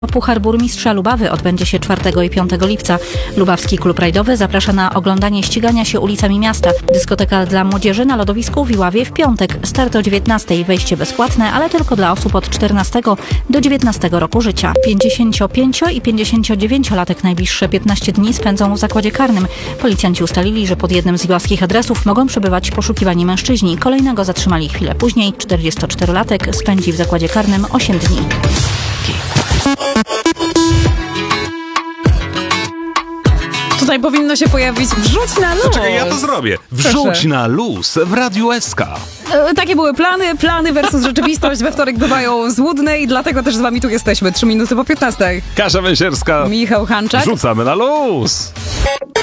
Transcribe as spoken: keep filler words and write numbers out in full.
Puchar Burmistrza Lubawy odbędzie się czwartego i piątego lipca. Lubawski Klub Rajdowy zaprasza na oglądanie ścigania się ulicami miasta. Dyskoteka dla młodzieży na lodowisku w Iławie w piątek. Start o dziewiętnastej. Wejście bezpłatne, ale tylko dla osób od czternastego do dziewiętnastego roku życia. pięćdziesięciopięcio- i pięćdziesięciodziewięciolatek najbliższe piętnaście dni spędzą w zakładzie karnym. Policjanci ustalili, że pod jednym z iławskich adresów mogą przebywać poszukiwani mężczyźni. Kolejnego zatrzymali chwilę później. czterdziestoczterolatek spędzi w zakładzie karnym osiem dni. Tutaj powinno się pojawić wrzuć na luz. Czekaj, ja to zrobię. Wrzuć Proszę. na luz w Radiu S K. E, Takie były plany. Plany versus rzeczywistość we wtorek bywają złudne i dlatego też z wami tu jesteśmy. Trzy minuty po piętnastej. Kasia Węsierska. Michał Hanczak. Wrzucamy na luz.